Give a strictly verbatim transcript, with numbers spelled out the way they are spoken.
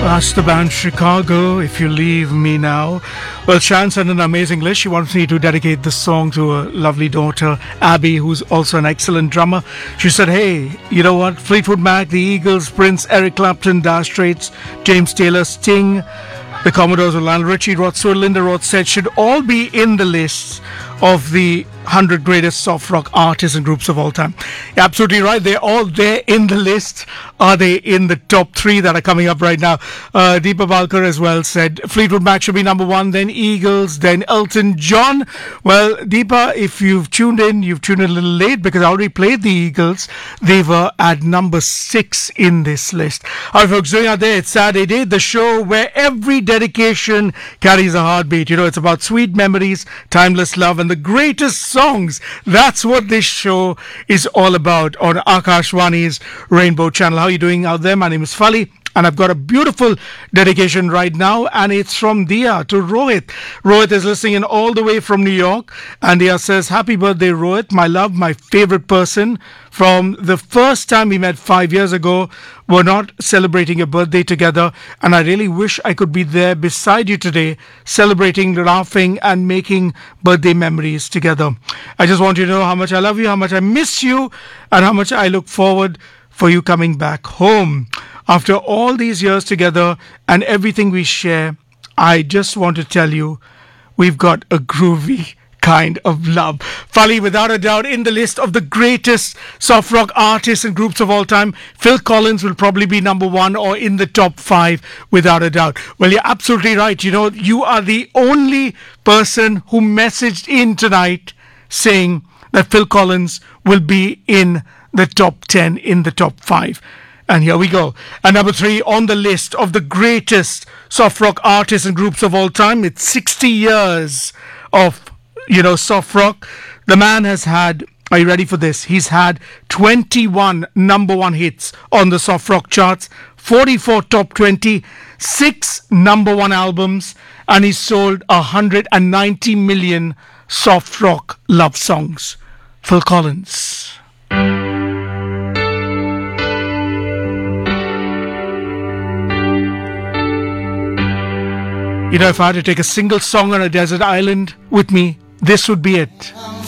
That's the band Chicago, If You Leave Me Now. Well, Shan sent an amazing list. She wants me to dedicate this song to her lovely daughter, Abby, who's also an excellent drummer. She said, hey, you know what? Fleetwood Mac, the Eagles, Prince, Eric Clapton, Dire Straits, James Taylor, Sting, the Commodores, Lionel Richie, Rod Stewart, Linda Rhodes said should all be in the list of the one hundred greatest soft rock artists and groups of all time. You're absolutely right. They're all there in the list. Are they in the top three that are coming up right now? Uh, Deepa Balkar as well said Fleetwood Mac should be number one, then Eagles, then Elton John. Well, Deepa, if you've tuned in, you've tuned in a little late because I already played the Eagles. They were at number six in this list. All right, folks, doing out there, it's Saturday Day, the show where every dedication carries a heartbeat. You know, it's about sweet memories, timeless love, and the greatest songs. That's what this show is all about on Akashwani's Rainbow Channel. How are you doing out there? My name is Fali, and I've got a beautiful dedication right now, and it's from Dia to Rohit. Rohit is listening in all the way from New York, and Dia says, happy birthday, Rohit, my love, my favorite person. From the first time we met five years ago, we're not celebrating your birthday together, and I really wish I could be there beside you today, celebrating, laughing, and making birthday memories together. I just want you to know how much I love you, how much I miss you, and how much I look forward for you coming back home. After all these years together and everything we share, I just want to tell you, we've got a groovy kind of love. Fali, without a doubt, in the list of the greatest soft rock artists and groups of all time, Phil Collins will probably be number one or in the top five, without a doubt. Well, you're absolutely right. You know, you are the only person who messaged in tonight saying that Phil Collins will be in the top ten, in the top five. And here we go. And number three on the list of the greatest soft rock artists and groups of all time. It's sixty years of, you know, soft rock. The man has had, are you ready for this? He's had twenty-one number one hits on the soft rock charts, forty-four top twenty, six number one albums, and he's sold one hundred ninety million soft rock love songs. Phil Collins. You know, if I had to take a single song on a desert island with me, this would be it.